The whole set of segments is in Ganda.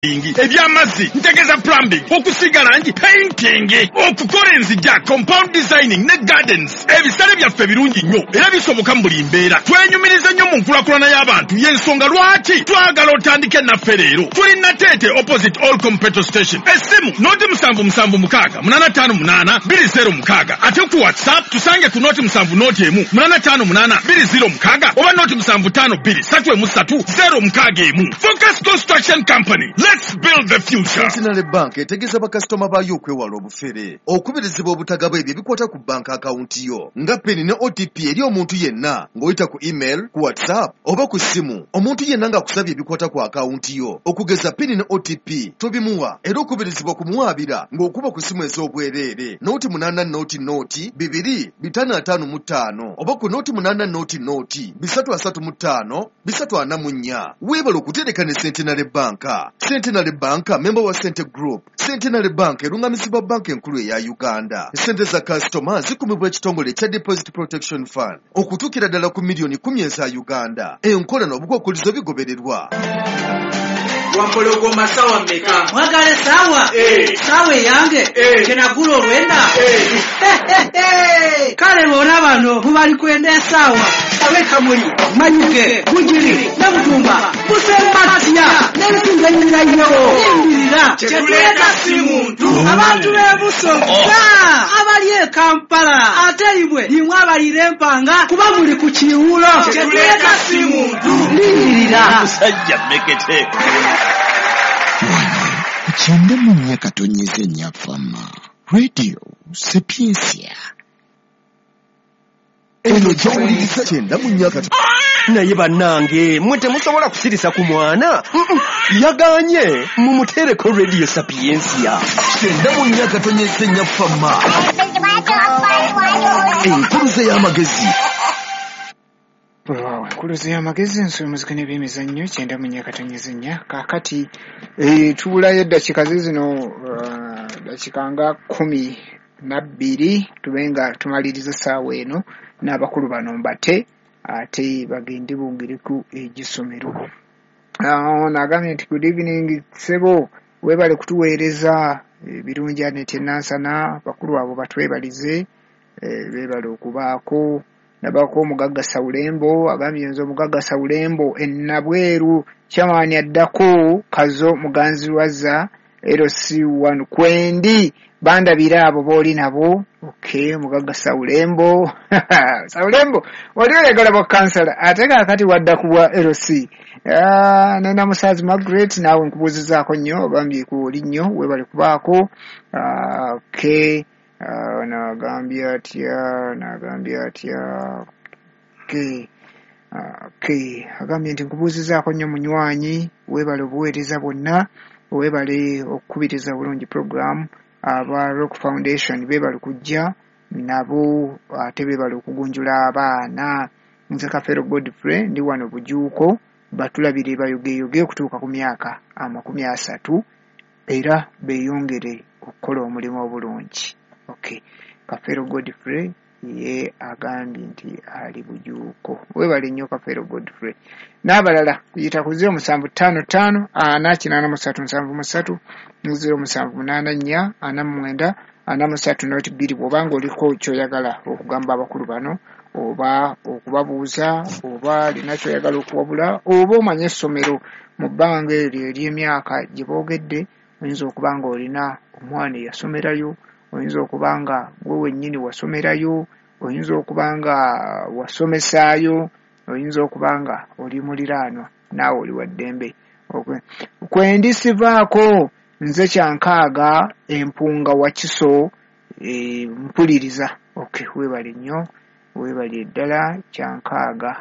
ebyamazzi ntegeza plumbing okusiga langi painting okukola enzija compound designing ne gardens ebisale byaffe birungi nnyo era bisoboka mu buli mbeera twenyumiriza nnyo mu nkulakulana y'abantu y'ensonga lwaki twagala otandike naffe leero tuli Nateete opposite Allcom petrol station essimu noti 776 ate ku whatsapp tusange ku noti 7 noti emu 858 oba noti 752 Focus Construction Company. Let's build the future. Centenary Bank etegeza bakasitoma bayo okwewala obufere okubirizibwa obutagaba ebyo bikwata ku bank account yo nga peni ne OTP eri omuntu yenna ng'oyita ku email ku WhatsApp oba ku simu omuntu yenna nga kusabye ebikwata ku account yo okugeza peni ne OTP tobimuwa era okubirizibwa kumuwabira ng'okuba ku simu ez'obwereere noti 8 noti 2 oba ku noti 8 noti 335 344 weebala okutereka ne Centenary Bank. Centenary Bank, member wa Cente Group. Centenary Bank erungamizibwa banka enkulu eya Uganda. Sente za customer zikumibwa ekitongole kya Deposit Protection Fund okutuukira ddala ku miliyoni 10 eza Uganda. Enkola n'obukwakkulizo bigobererwa. Wampologoma sawa mmeka? Mwagale sawa? Sawa yange? Kenagula olwenda? Kale bona bano mubali kwenda sawa. Abeka muli, manyuke, bujiri, nabutumba, musembatiya, n'ebitunga nyirayo. Yimbirira, kyetuleka si muntu. Abantu b'ebusoga, abali e Kampala, ate imwe, limwe abalire empanga, kuba muli ku kiwulo. Kyetuleka si muntu. Yimbirira. Musajja mmekete. Kyenda mu myaka tonyeze nnyafama. Radio Sapiensia. Eno gyawuliriza kyenda mu myaka naye bannange mwe temusobola kusirisa ku mwana yaganye mumutereko Radio Sapiensia. Kyenda mu myaka tonyeze nnyafama. Enkuluze y'amagezi. Enkuluze y'amagezi ensomozeka n'ebyemizannyo kyenda mu myaka tonyeze nnya kaakati tuwulayo eddakiika zino dakiika nga 12 tubenga tumaliriza essaawa eno n'abakulu bano mbate ate bagende bongeriku egisomero. Nagambye nti good evening sebo webale kutuweereza birungi anete nansana bakulu abo batwebalize bebale okubaako nabako omugagga Sawulembo agambye nzo omugagga Sawulembo ennabweru kyamaani addako kazo muganzirwaza LC1 kwendi bandabira abo booli nabo. Okay, mugagga Sawulembo Sawulembo wali oyagala bwa kansala ate kaakati wadda ku bwa LC. Nena musazi Margaret naawe nkubuuzizaako nnyo bambye ku oli nnyo webale kubaako. Okay, nagambye atya okay agambye nti nkubuuzizaako nnyo munywanyi webale obuweereza bwonna webale okukubiriza bulungi program. Aba Rock Foundation bebali kujja nabo ate bebali okugunjula abaana. Nze Kafero Godfrey ndi wano bujuuko batulabire bayogeyoge okutuuka ku myaka 30 era beyongere okukola omulimu obulungi. Okay, Kafero Godfrey ye agambye nti ali bujuuko webali nnyo Kafero Godfrey n'abalala kuyita ku 0755 483 0784 494 bw'obanga oliko kyoyagala okugamba abakulu bano oba okubabuuza oba lina kyoyagala okuwabula oba omanye essomero mu bbanga eryo ery'emyaka gye boogedde oyinza okuba nga olina omwana eyasomerayo oyinza okuba nga gwe wennyini wasomerayo oyinza okuba nga wasomesaayo oyinza okuba nga oli muliraanwa naawe oli wa ddembe. Kwendisivaako nze Kyankaaga empunga Wakiso mpuliriza. Okay, webale nnyo webale ddala Kyankaaga.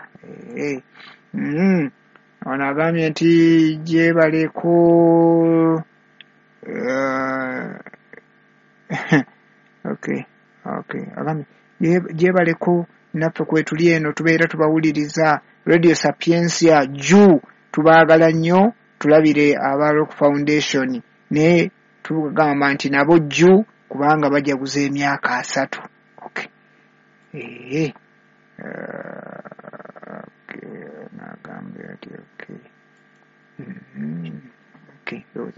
Ono agambye nti gyebaleko okay agambye gyebaleko naffe kwetuli eno tubeera tubawuliriza Radio Sapiensia juu tubaagala nnyo tulabire aba Rock Foundation ne tugamba nti nabo juu kubanga bajaguza emyaka 3. Okay. Okay, nagambye ati okay. okay